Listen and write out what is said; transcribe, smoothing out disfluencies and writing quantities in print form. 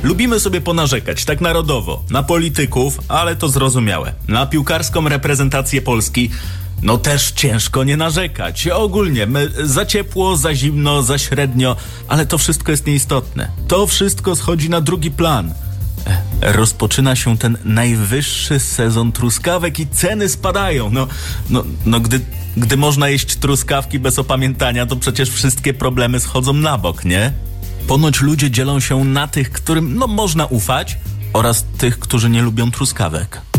Lubimy sobie ponarzekać, tak narodowo, na polityków, ale to zrozumiałe. Na piłkarską reprezentację Polski, no też ciężko nie narzekać. Ogólnie, za ciepło, za zimno, za średnio, ale to wszystko jest nieistotne. To wszystko schodzi na drugi plan. Rozpoczyna się ten najwyższy sezon truskawek i ceny spadają. Gdy można jeść truskawki bez opamiętania, to przecież wszystkie problemy schodzą na bok, nie? Ponoć ludzie dzielą się na tych, którym można ufać, oraz tych, którzy nie lubią truskawek.